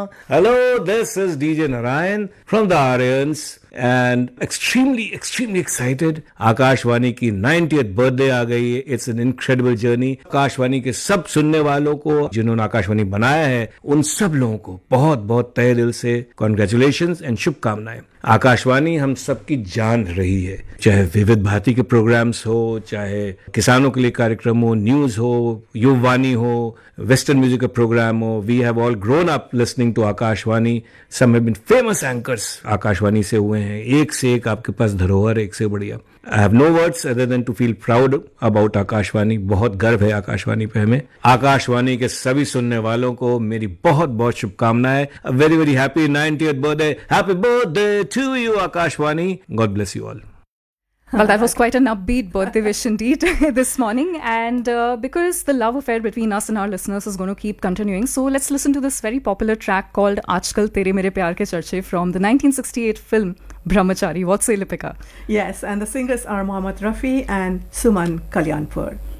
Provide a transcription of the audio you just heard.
Hello, this is DJ Narayan from the Aryans and extremely excited. Akashvani की 90th birthday आ गई है. It's an incredible journey. Akashvani के सब सुनने वालों को, जिन्होंने आकाशवाणी बनाया है, उन सब लोगों को बहुत बहुत तहे दिल से कॉन्ग्रेचुलेशंस एंड शुभकामनाएं. आकाशवाणी हम सबकी जान रही है, चाहे विविध भारती के प्रोग्राम्स हो, चाहे किसानों के लिए कार्यक्रम हो, न्यूज हो, युववाणी हो, वेस्टर्न म्यूजिक का प्रोग्राम हो. We have all grown up listening to Akashvani. Some have been famous anchors Akashvani से हुए हैं. एक से एक आपके पास धरोहर, एक से बढ़िया. I have no words other than to feel proud about Akashvani. बहुत गर्व है आकाशवाणी पे हमें. आकाशवाणी के सभी सुनने वालों को मेरी बहुत बहुत शुभकामनाएं. Very very happy 90th birthday. Happy birthday to you Akashvani. God bless you all. Well, that was quite an upbeat birthday wish indeed this morning. And because the love affair between us and our listeners is going to keep continuing, so let's listen to this very popular track called Aajkal Tere Mere Pyar Ke Charche from the 1968 film Brahmachari. What say, Lipika? Yes, and the singers are Mohammad Rafi and Suman Kalyanpur.